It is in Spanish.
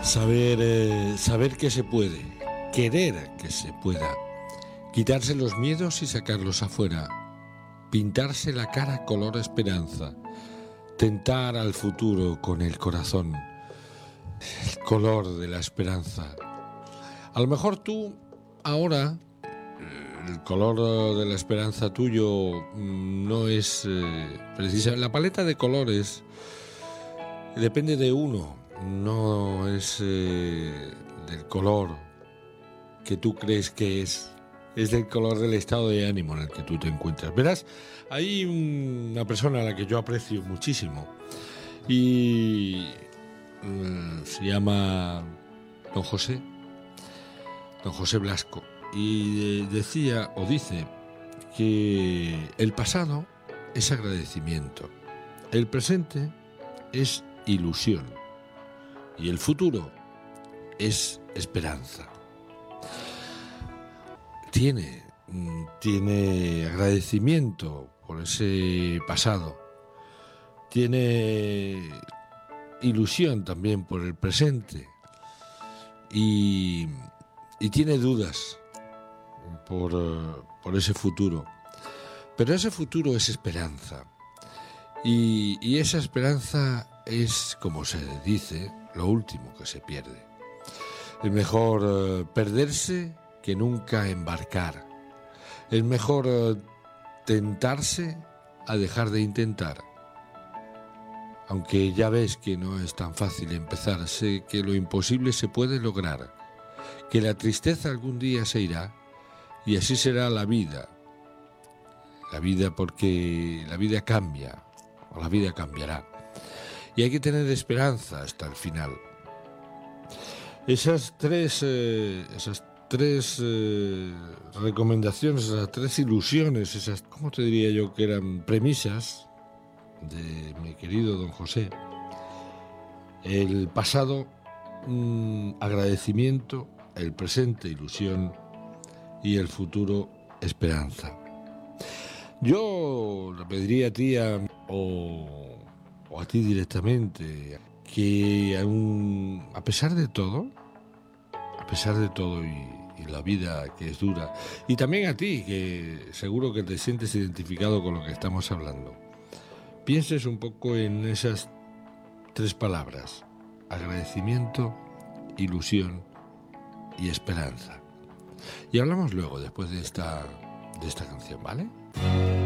Saber que se puede, querer que se pueda, quitarse los miedos y sacarlos afuera, pintarse la cara color esperanza, tentar al futuro con el corazón, el color de la esperanza. A lo mejor tú ahora el color de la esperanza tuyo no es precisa. La paleta de colores depende de uno, no es del color que tú crees que es del color del estado de ánimo en el que tú te encuentras. Verás, hay una persona a la que yo aprecio muchísimo y se llama Don José Blasco, y decía o dice que el pasado es agradecimiento, el presente es ilusión y el futuro es esperanza. Tiene agradecimiento por ese pasado, tiene ilusión también por el presente y tiene dudas por ese futuro, pero ese futuro es esperanza y esa esperanza es, como se dice, lo último que se pierde. Es mejor perderse que nunca embarcar. Es mejor tentarse a dejar de intentar. Aunque ya ves que no es tan fácil empezar, sé que lo imposible se puede lograr, que la tristeza algún día se irá y así será la vida. La vida, porque la vida cambia, o la vida cambiará. Y hay que tener esperanza hasta el final. Esas tres recomendaciones, esas tres ilusiones, esas, ¿cómo te diría yo? Que eran premisas de mi querido Don José. El pasado, agradecimiento; el presente, ilusión; y el futuro, esperanza. Yo le pediría a ti o a ti directamente que a pesar de todo y la vida que es dura, y también a ti que seguro que te sientes identificado con lo que estamos hablando, pienses un poco en esas tres palabras: agradecimiento, ilusión y esperanza. Y hablamos luego, después de esta canción, ¿vale?